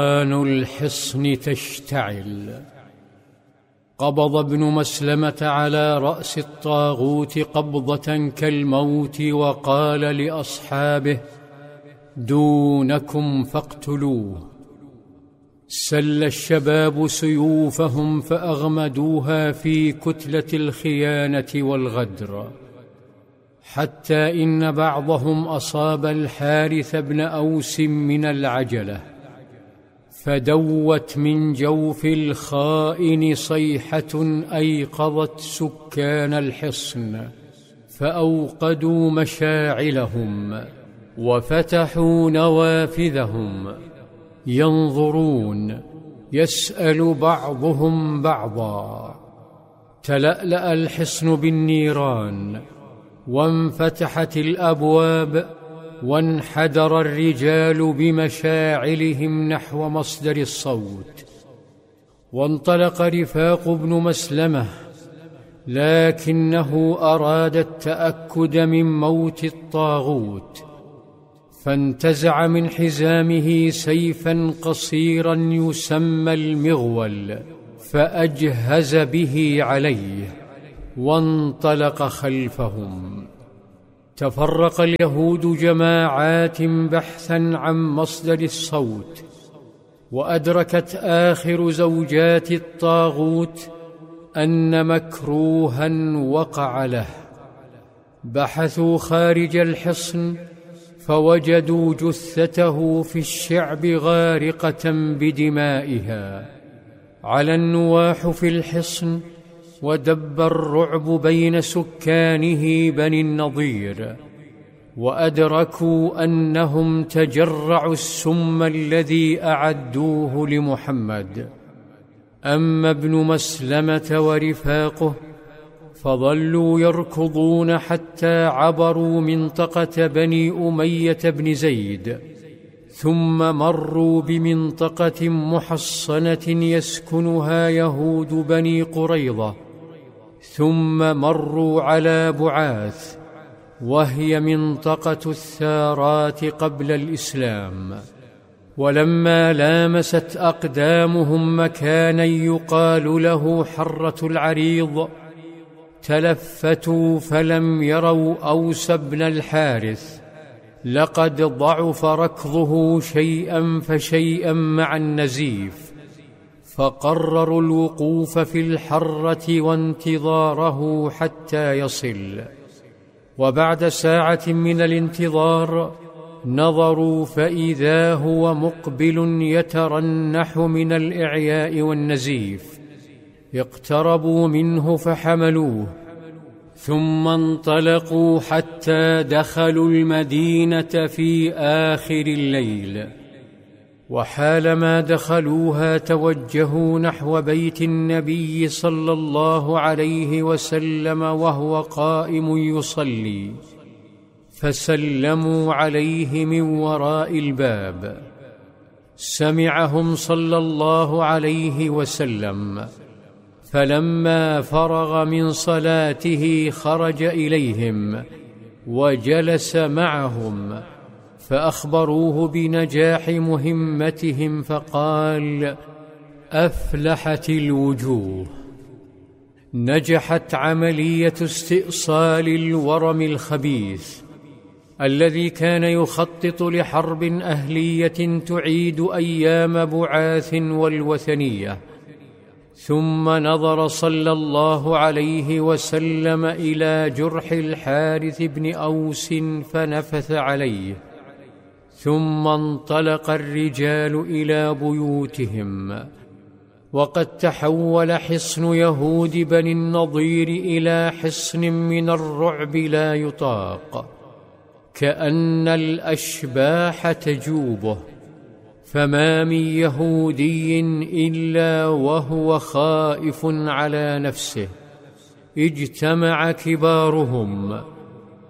نار الحصن تشتعل. قبض ابن مسلمة على رأس الطاغوت قبضة كالموت وقال لأصحابه: دونكم فاقتلوه. سل الشباب سيوفهم فأغمدوها في كتلة الخيانة والغدر، حتى إن بعضهم أصاب الحارث بن أوس من العجلة، فدوت من جوف الخائن صيحة أيقظت سكان الحصن، فأوقدوا مشاعلهم وفتحوا نوافذهم، ينظرون يسأل بعضهم بعضا. تلألأ الحصن بالنيران، وانفتحت الأبواب، وانحدر الرجال بمشاعلهم نحو مصدر الصوت. وانطلق رفاق بن مسلمة، لكنه أراد التأكد من موت الطاغوت، فانتزع من حزامه سيفا قصيرا يسمى المغول، فأجهز به عليه، وانطلق خلفهم. تفرق اليهود جماعات بحثا عن مصدر الصوت، وأدركت آخر زوجات الطاغوت أن مكروها وقع له. بحثوا خارج الحصن فوجدوا جثته في الشعب غارقة بدمائها. على النواح في الحصن، ودب الرعب بين سكانه بني النضير، وأدركوا أنهم تجرعوا السم الذي أعدوه لمحمد. أما ابن مسلمة ورفاقه فظلوا يركضون حتى عبروا منطقة بني أمية بن زيد، ثم مروا بمنطقة محصنة يسكنها يهود بني قريظة، ثم مروا على بعاث، وهي منطقة الثارات قبل الإسلام. ولما لامست أقدامهم مكانا يقال له حرة العريض، تلفتوا فلم يروا أوس بن الحارث، لقد ضعف ركضه شيئا فشيئا مع النزيف، فقرروا الوقوف في الحرة وانتظاره حتى يصل. وبعد ساعة من الانتظار نظروا فإذا هو مقبل يترنح من الإعياء والنزيف. اقتربوا منه فحملوه، ثم انطلقوا حتى دخلوا المدينة في آخر الليل. وحالما دخلوها توجهوا نحو بيت النبي صلى الله عليه وسلم وهو قائم يصلي، فسلموا عليه من وراء الباب. سمعهم صلى الله عليه وسلم، فلما فرغ من صلاته خرج إليهم وجلس معهم، فأخبروه بنجاح مهمتهم، فقال: أفلحت الوجوه. نجحت عملية استئصال الورم الخبيث الذي كان يخطط لحرب أهلية تعيد أيام بعاث والوثنية. ثم نظر صلى الله عليه وسلم إلى جرح الحارث بن أوس فنفث عليه، ثم انطلق الرجال إلى بيوتهم. وقد تحول حصن يهود بني النضير إلى حصن من الرعب لا يطاق، كأن الأشباح تجوبه، فما من يهودي إلا وهو خائف على نفسه. اجتمع كبارهم